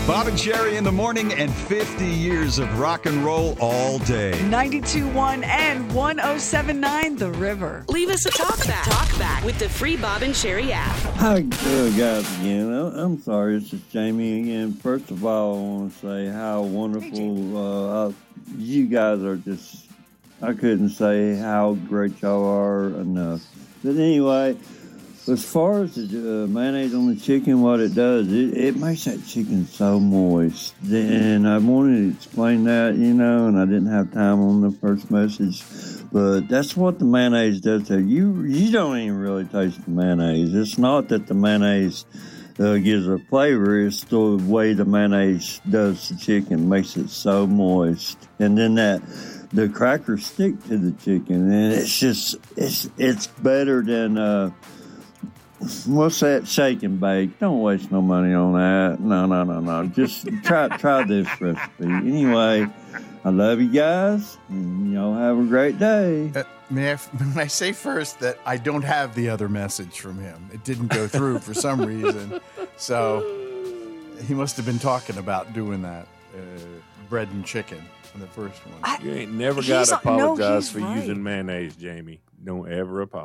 Bob and Sherry in the morning and 50 years of rock and roll all day. 92.1 and 107.9 The River. Leave us a talk back with the free Bob and Sherry app. Hi, guys, again. I'm sorry, this is Jamie again. First of all, I want to say how wonderful you guys are. Just, I couldn't say how great y'all are enough. But anyway, as far as the mayonnaise on the chicken, what it does, it makes that chicken so moist. And I wanted to explain that, and I didn't have time on the first message. But that's what the mayonnaise does to you. You don't even really taste the mayonnaise. It's not that the mayonnaise gives a flavor. It's the way the mayonnaise does the chicken, makes it so moist. And then the crackers stick to the chicken. And it's better than... what's that? Shake and bake. Don't waste no money on that. No. Just try this recipe. Anyway, I love you guys, and y'all have a great day. May I say first that I don't have the other message from him. It didn't go through for some reason. So he must have been talking about doing that bread and chicken on the first one. You ain't never got to apologize for using mayonnaise, Jamie. Don't ever apologize.